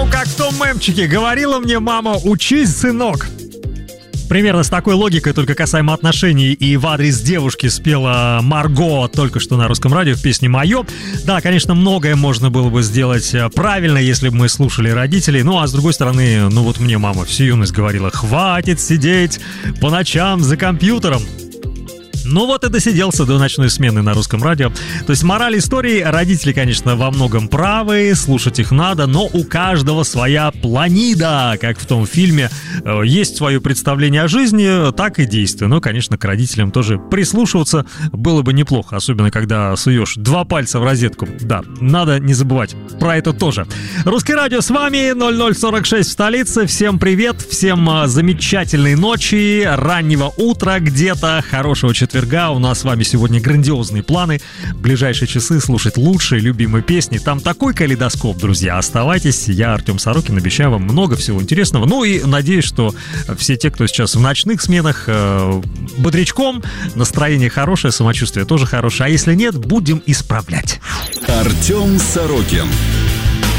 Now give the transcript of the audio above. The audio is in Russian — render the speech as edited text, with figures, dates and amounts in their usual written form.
как в том мемчике. Говорила мне мама: учись, сынок. Примерно с такой логикой, только касаемо отношений и в адрес девушки, спела Марго только что на Русском радио в песне «Мое». Да, конечно, многое можно было бы сделать правильно, если бы мы слушали родителей. Ну, а с другой стороны, ну вот мне мама всю юность говорила: хватит сидеть по ночам за компьютером. Ну вот и досиделся до ночной смены на Русском радио. То есть мораль истории: родители, конечно, во многом правы, слушать их надо, но у каждого своя планида, как в том фильме. Есть свое представление о жизни, так и действуй. Но, конечно, к родителям тоже прислушиваться было бы неплохо, особенно когда суешь 2 пальца в розетку. Да, надо не забывать про это тоже. Русское радио с вами, 0046 в столице. Всем привет, всем замечательной ночи, раннего утра где-то, хорошего четверга. У нас с вами сегодня грандиозные планы. В ближайшие часы слушать лучшие любимые песни. Там такой калейдоскоп, друзья. Оставайтесь. Я, Артем Сорокин, обещаю вам много всего интересного. Ну и надеюсь, что все те, кто сейчас в ночных сменах, бодрячком, настроение хорошее, самочувствие тоже хорошее. А если нет, будем исправлять. Артем Сорокин.